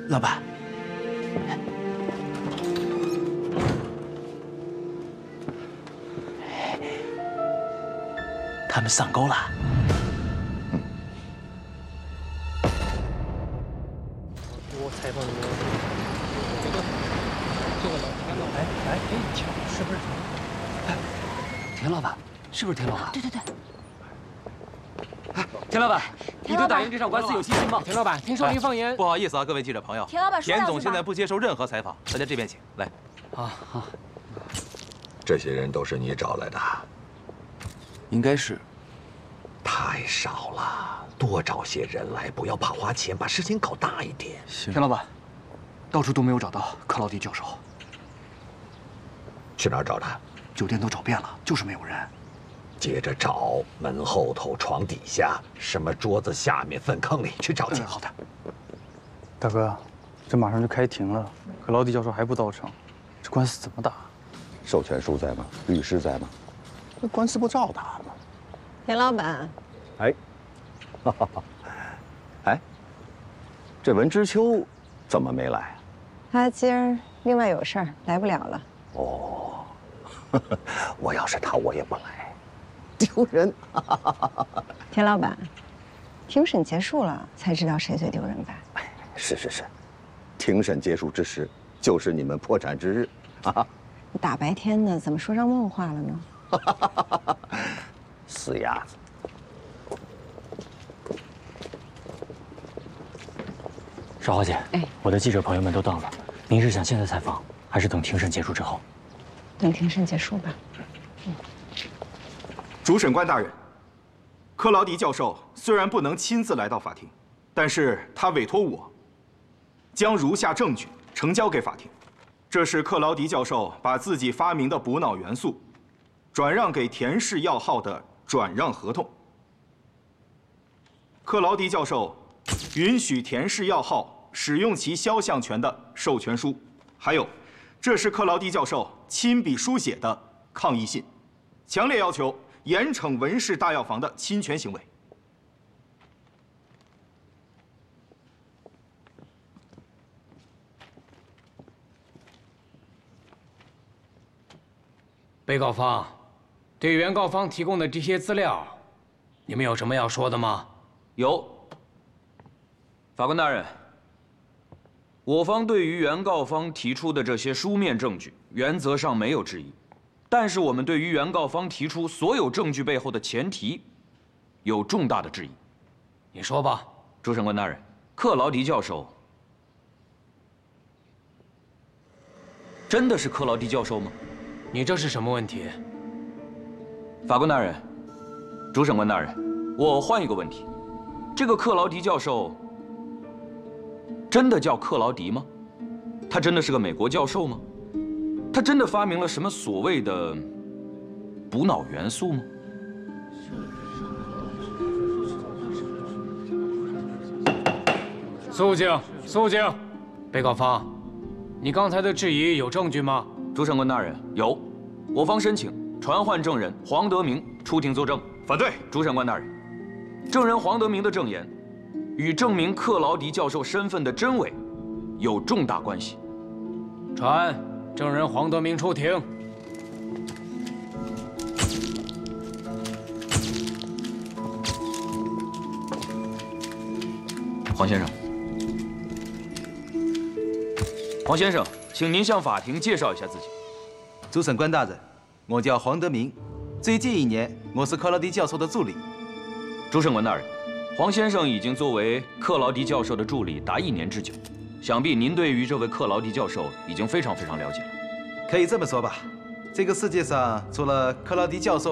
老板，他们上钩了。 我采访你，这个老田老板，哎，你瞧，是不是？ 哎，田老板，是不是田老板？ 对对对。 田老板，你对打赢这场官司有信心吗？ 田老板，听说您放言， 不好意思啊，各位记者朋友， 田老板说田总现在不接受任何采访，大家这边请。来， 好。 这些人都是你找来的？ 应该是。 太少了，多找些人来，不要怕花钱，把事情搞大一点。 田老板，到处都没有找到克劳迪教授。 去哪儿找的？ 酒店都找遍了，就是没有人。 接着找门后头、床底下、什么桌子下面、粪坑里去找去。 好的。 大哥，这马上就开庭了，可劳迪教授还不到场，这官司怎么打？ 授权书在吗？律师在吗？那官司不照打吗？ 田老板， 哎，哎，这文之秋怎么没来啊？ 他今儿另外有事儿，来不了了。 哦，我要是他，我也不来。 丢人！ 田老板，庭审结束了才知道谁最丢人吧？ 是，庭审结束之时，就是你们破产之日啊！ 大白天的，怎么说上梦话了呢？ 死鸭子！ 邵华姐，我的记者朋友们都到了，您是想现在采访，还是等庭审结束之后？ 等庭审结束吧。 主审官大人，克劳迪教授虽然不能亲自来到法庭，但是他委托我将如下证据呈交给法庭。这是克劳迪教授把自己发明的补脑元素转让给田氏药号的转让合同。克劳迪教授允许田氏药号使用其肖像权的授权书，还有，这是克劳迪教授亲笔书写的抗议信，强烈要求 严惩文氏大药房的侵权行为。 被告方对原告方提供的这些资料，你们有什么要说的吗？ 有。法官大人，我方对于原告方提出的这些书面证据，原则上没有质疑。 但是我们对于原告方提出所有证据背后的前提，有重大的质疑。 你说吧， 主审官大人，克劳迪教授真的是克劳迪教授吗？ 你这是什么问题？ 法官大人，主审官大人，我换一个问题：这个克劳迪教授真的叫克劳迪吗？他真的是个美国教授吗？ 他真的发明了什么所谓的补脑元素吗？ 肃静，肃静！被告方，你刚才的质疑有证据吗？ 主审官大人，有。我方申请传唤证人黄德明出庭作证。 反对。 主审官大人，证人黄德明的证言与证明克劳迪教授身份的真伪有重大关系。 传。 证人黄德明出庭。 黄先生，黄先生，请您向法庭介绍一下自己。 主审官大人，我叫黄德明，最近1年我是克劳迪教授的助理。 主审官大人，黄先生已经作为克劳迪教授的助理达1年之久。 想必您对于这位克劳迪教授已经非常了解了。 可以这么说吧，这个世界上除了克劳迪教授。